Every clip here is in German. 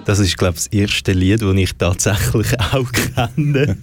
Das ist, glaube ich, das erste Lied, das ich tatsächlich auch kenne.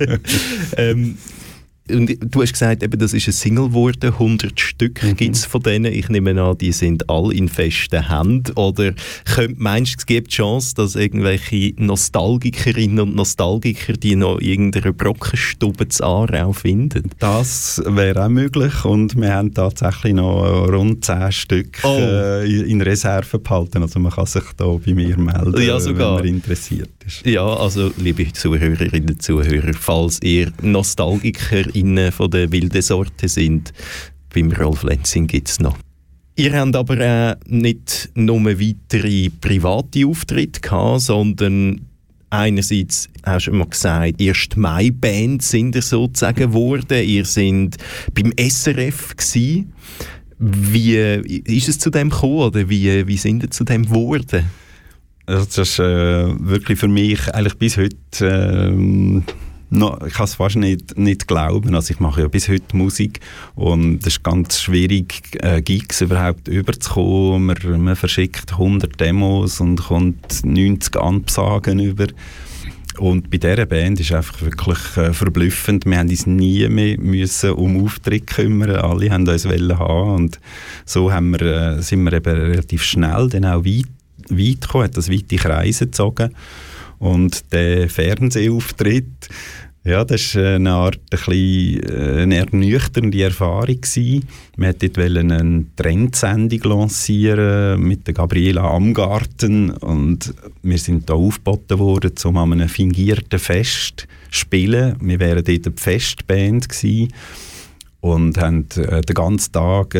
Und du hast gesagt, eben, das ist ein Single geworden, 100 Stück gibt es von denen. Ich nehme an, die sind alle in festen Händen. Oder meinst du, es gibt die Chance, dass irgendwelche Nostalgikerinnen und Nostalgiker die noch irgendeine Brockenstube zu Aarau finden? Das wäre auch möglich. Und wir haben tatsächlich noch rund 10 Stück in Reserve behalten. Also man kann sich da bei mir melden, ja, sogar. wenn man interessiert ist. Ja, also liebe Zuhörerinnen und Zuhörer, falls ihr NostalgikerInnen von der wilden Sorte sind, beim Rolf Lenzing gibt es noch. Ihr habt aber nicht nur weitere private Auftritte gehabt, sondern einerseits, hast du mal gesagt, erst Mai-Band sind ihr sozusagen geworden. Ihr sind beim SRF gewesen. Wie ist es zu dem gekommen oder wie sind ihr zu dem geworden? Das ist wirklich für mich eigentlich bis heute ich kann es fast nicht glauben. Also ich mache ja bis heute Musik und es ist ganz schwierig, Gigs überhaupt überzukommen. Man verschickt 100 Demos und kommt 90 Ansagen über. Und bei dieser Band ist einfach wirklich verblüffend. Wir haben uns nie mehr müssen um Auftritt kümmern. Alle haben uns haben und so sind wir eben relativ schnell dann auch weit gekommen, hat das weite Kreise gezogen. Und der Fernsehauftritt, ja, das war eine ernüchternde Erfahrung gewesen. Wir wollten dort eine Trendsendung lancieren mit der Gabriela Amgarten und wir sind da aufgeboten worden, um an einem fingierten Fest zu spielen. Wir wären dort eine Festband gewesen und haben den ganzen Tag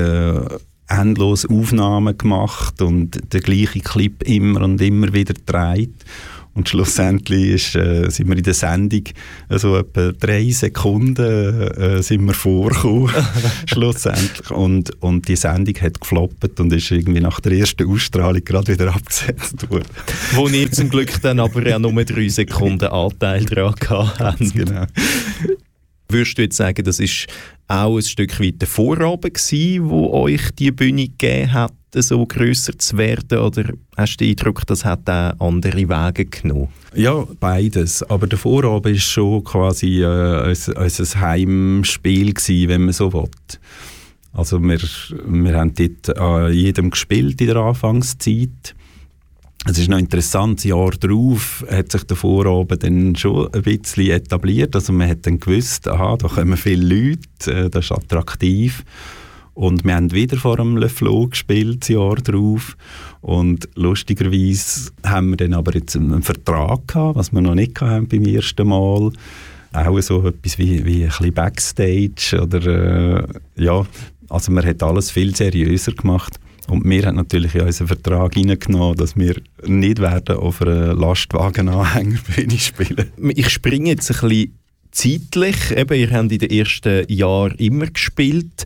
endlos Aufnahmen gemacht und den gleichen Clip immer und immer wieder gedreht. Und schlussendlich sind wir in der Sendung also etwa 3 Sekunden sind wir vorgekommen, schlussendlich. Und die Sendung hat gefloppt und ist irgendwie nach der ersten Ausstrahlung gerade wieder abgesetzt worden. Wo ihr zum Glück dann aber ja nur 3 Sekunden Anteil daran habt. Genau. Würdest du jetzt sagen, das war auch ein Stück weit der Vorabend gewesen, wo euch die Bühne gegeben hat, so grösser zu werden? Oder hast du den Eindruck, das hat auch andere Wege genommen? Ja, beides. Aber der Vorabend war schon quasi unser Heimspiel gewesen, wenn man so will. Also wir haben dort an jedem gespielt in der Anfangszeit. Es ist noch interessant, das Jahr darauf hat sich der Vorabend dann schon ein bisschen etabliert. Also man hat dann gewusst, aha, da kommen viele Leute, das ist attraktiv. Und wir haben wieder vor dem Le Flot gespielt, das Jahr darauf. Und lustigerweise haben wir dann aber jetzt einen Vertrag gehabt, was wir noch nicht hatten beim ersten Mal. Auch so etwas wie ein bisschen Backstage oder ja, also man hat alles viel seriöser gemacht. Und wir haben natürlich in unseren Vertrag hineingenommen, dass wir nicht werden auf einer Lastwagen-Anhängerbühne spielen. Ich springe jetzt ein bisschen zeitlich. Eben, ihr habt in den ersten Jahren immer gespielt.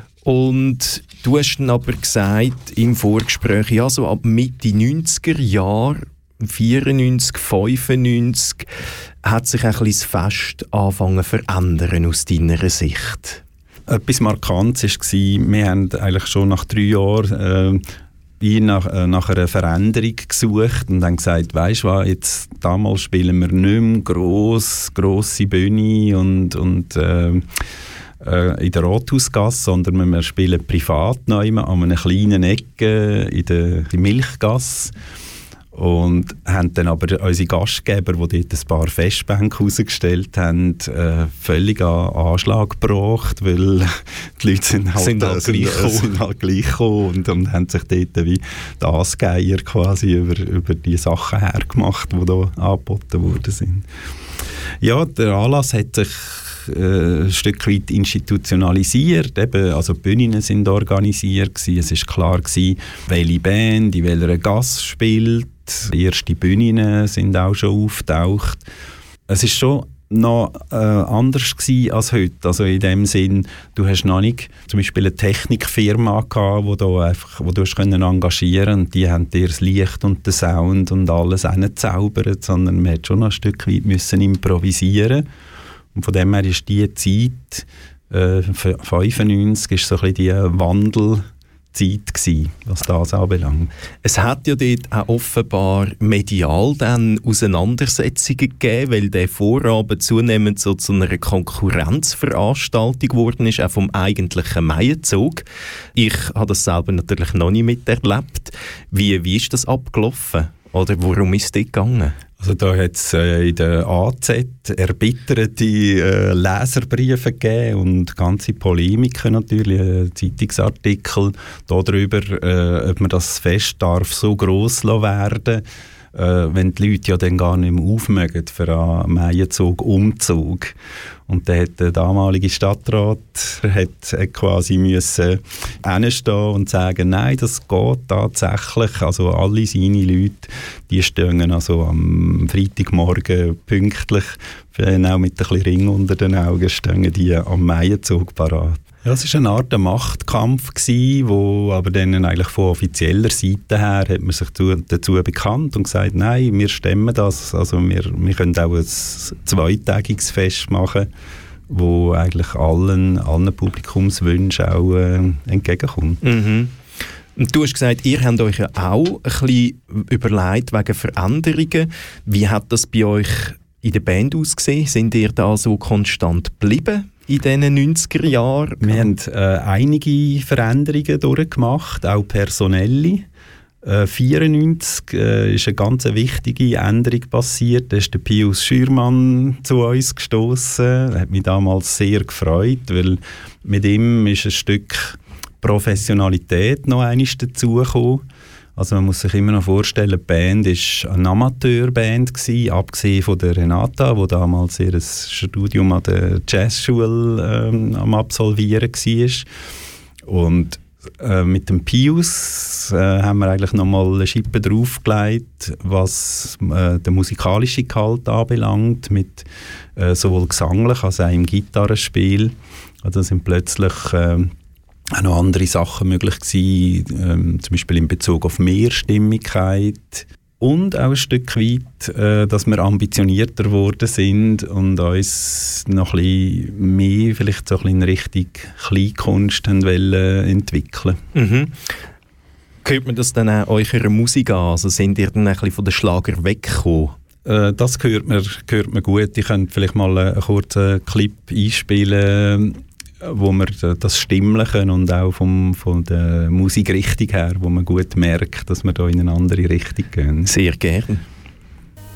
Und du hast dann aber gesagt im Vorgespräch, ja, so ab Mitte 90er Jahre, 94, 95, hat sich ein bisschen das Fest angefangen zu verändern aus deiner Sicht. Etwas Markantes war, wir haben eigentlich schon nach 3 Jahren nach einer Veränderung gesucht und haben gesagt, weisst du was, jetzt damals spielen wir nicht mehr grosse Bühne und in der Rathausgasse, sondern wir spielen privat neu an einer kleinen Ecke in der Milchgasse. Und haben dann aber unsere Gastgeber, die dort ein paar Festbänke rausgestellt haben, völlig an Anschlag gebracht, weil die Leute sind halt gleich gekommen und haben sich dort wie die Aasgeier quasi über die Sachen hergemacht, die da angeboten worden sind. Ja, der Anlass hat sich ein Stück weit institutionalisiert. Eben, also die Bühnen sind organisiert gewesen. Es war klar gewesen, welche Band in welcher Gasse spielt. Die ersten Bühnen sind auch schon aufgetaucht. Es war schon noch anders gewesen als heute. Also in dem Sinn, du hast noch nicht zum Beispiel eine Technikfirma gehabt, wo du engagieren und die haben dir das Licht und den Sound und alles hingezaubert, sondern man hat schon noch ein Stück weit müssen improvisieren. Und von dem her ist die Zeit, 95, ist so ein bisschen die Wandel Zeit gewesen, was das anbelangt. Es hat ja dort auch offenbar medial dann Auseinandersetzungen gegeben, weil der Vorabend zunehmend so zu einer Konkurrenzveranstaltung geworden ist, auch vom eigentlichen Maienzug. Ich habe das selber natürlich noch nicht miterlebt. Wie ist das abgelaufen? Oder worum ist es dort gegangen? Also da hat es in der AZ erbitterte Leserbriefe gegeben und ganze Polemiken natürlich, Zeitungsartikel darüber, ob man das Fest darf so gross werden, wenn die Leute ja dann gar nicht mehr aufmögen für einen Maienzug, Umzug. Und dann hat der damalige Stadtrat quasi müssen hinstehen und sagen, nein, das geht tatsächlich. Also alle seine Leute, die stehen also am Freitagmorgen pünktlich, auch mit ein bisschen Ring unter den Augen, stehen die am Maienzug parat. Ja, es war eine Art Machtkampf gewesen, wo aber dann eigentlich von offizieller Seite her hat man sich dazu bekannt und gesagt, nein, wir stemmen das, also wir können auch ein zweitägiges Fest machen, wo eigentlich allen Publikumswünschen auch entgegenkommt. Mhm. Und du hast gesagt, ihr habt euch ja auch ein bisschen überlegt wegen Veränderungen. Wie hat das bei euch in der Band ausgesehen? Sind ihr da so konstant geblieben in diesen 90er Jahren? Wir haben einige Veränderungen durchgemacht, auch personelle. 1994 ist eine ganz wichtige Änderung passiert. Da ist der Pius Schürmann zu uns gestoßen. Das hat mich damals sehr gefreut, weil mit ihm ist ein Stück Professionalität noch einmal dazugekommen. Also man muss sich immer noch vorstellen, die Band war eine Amateurband gewesen, abgesehen von der Renata, die damals ihr Studium an der Jazzschule am Absolvieren war. Und mit dem Pius haben wir eigentlich nochmal eine Schippe draufgelegt, was den musikalischen Gehalt anbelangt, mit sowohl gesanglich als auch im Gitarrenspiel. Also sind plötzlich auch noch andere Sachen möglich gewesen, zum Beispiel in Bezug auf Mehrstimmigkeit und auch ein Stück weit, dass wir ambitionierter geworden sind und uns noch ein bisschen mehr vielleicht so ein bisschen in Richtung Kleinkunst entwickeln. Mhm. Hört man das dann auch eurer Musik an? Also sind ihr dann ein bisschen von den Schlager weggekommen? Das hört man gut. Ich könnte vielleicht mal einen kurzen Clip einspielen, wo wir das Stimmliche und auch von der Musikrichtung her, wo man gut merkt, dass wir da in eine andere Richtung gehen. Sehr gerne.